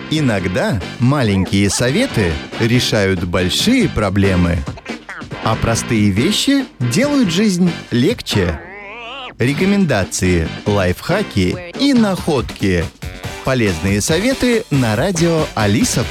Иногда маленькие советы решают большие проблемы, а простые вещи делают жизнь легче. Рекомендации, лайфхаки и находки. Полезные советы на радио Алиса+.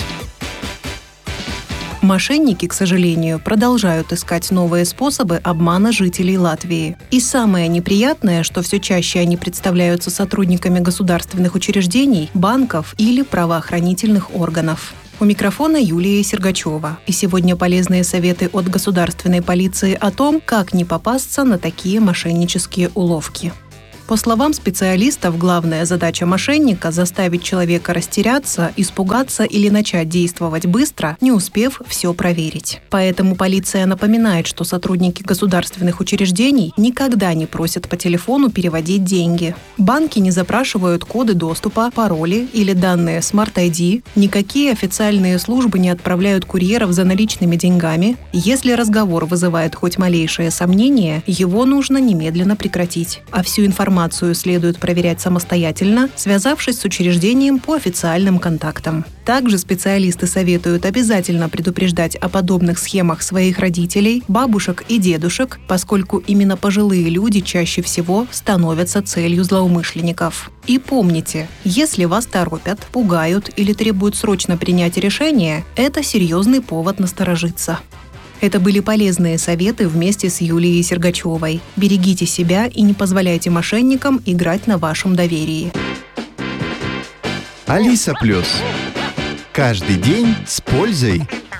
Мошенники, к сожалению, продолжают искать новые способы обмана жителей Латвии. И самое неприятное, что все чаще они представляются сотрудниками государственных учреждений, банков или правоохранительных органов. У микрофона Юлия Сергачева. И сегодня полезные советы от государственной полиции о том, как не попасться на такие мошеннические уловки. По словам специалистов, главная задача мошенника – заставить человека растеряться, испугаться или начать действовать быстро, не успев все проверить. Поэтому полиция напоминает, что сотрудники государственных учреждений никогда не просят по телефону переводить деньги. Банки не запрашивают коды доступа, пароли или данные Smart ID. Никакие официальные службы не отправляют курьеров за наличными деньгами. Если разговор вызывает хоть малейшее сомнение, его нужно немедленно прекратить. А всю информацию следует проверять самостоятельно, связавшись с учреждением по официальным контактам. Также специалисты советуют обязательно предупреждать о подобных схемах своих родителей, бабушек и дедушек, поскольку именно пожилые люди чаще всего становятся целью злоумышленников. И помните, если вас торопят, пугают или требуют срочно принять решение, это серьезный повод насторожиться. Это были полезные советы вместе с Юлией Сергачевой. Берегите себя и не позволяйте мошенникам играть на вашем доверии. Алиса+. Каждый день с пользой.